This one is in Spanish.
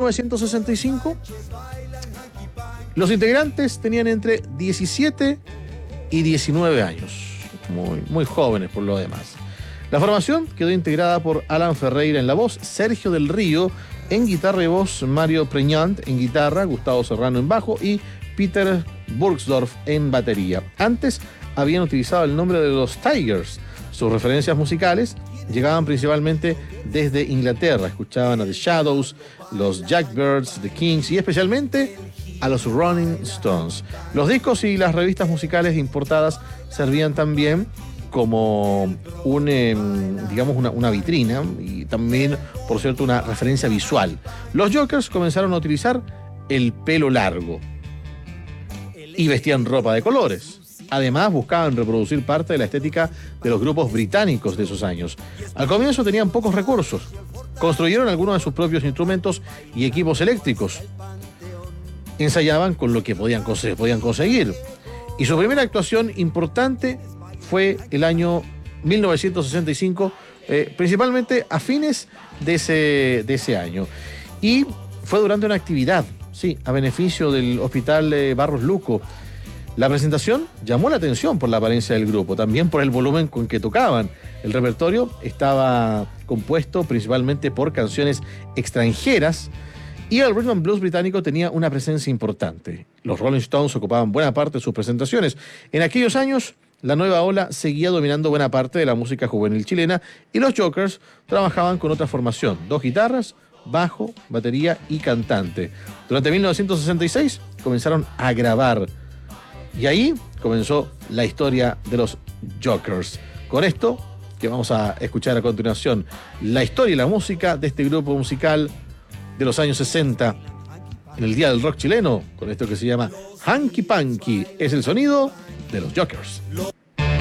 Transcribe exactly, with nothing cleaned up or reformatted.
novecientos sesenta y cinco, los integrantes tenían entre diecisiete y diecinueve años, muy, muy jóvenes por lo demás. La formación quedó integrada por Alan Ferreira en la voz, Sergio del Río en guitarra y voz, Mario Preñant en guitarra, Gustavo Serrano en bajo y Peter Burgsdorf en batería. Antes habían utilizado el nombre de los Tigers. Sus referencias musicales llegaban principalmente desde Inglaterra. Escuchaban a The Shadows, los Jackbirds, The Kings y especialmente a los Rolling Stones. Los discos y las revistas musicales importadas servían también como un, eh, digamos una, una vitrina y también, por cierto, una referencia visual. Los Jokers comenzaron a utilizar el pelo largo y vestían ropa de colores. Además, buscaban reproducir parte de la estética de los grupos británicos de esos años. Al comienzo tenían pocos recursos. Construyeron algunos de sus propios instrumentos y equipos eléctricos. Ensayaban con lo que podían, podían conseguir. Y su primera actuación importante fue el año mil novecientos sesenta y cinco, eh, principalmente a fines de ese, de ese año. Y fue durante una actividad, sí, a beneficio del Hospital eh, Barros Luco. La presentación llamó la atención por la apariencia del grupo, también por el volumen con que tocaban. El repertorio estaba compuesto principalmente por canciones extranjeras y el rhythm and blues británico tenía una presencia importante. Los Rolling Stones ocupaban buena parte de sus presentaciones. En aquellos años, la nueva ola seguía dominando buena parte de la música juvenil chilena y los Jokers trabajaban con otra formación, dos guitarras, bajo, batería y cantante. Durante mil novecientos sesenta y seis comenzaron a grabar y ahí comenzó la historia de los Jokers. Con esto, que vamos a escuchar a continuación, la historia y la música de este grupo musical de los años sesenta en el Día del Rock chileno, con esto que se llama Hanky Panky. Es el sonido de los Jokers.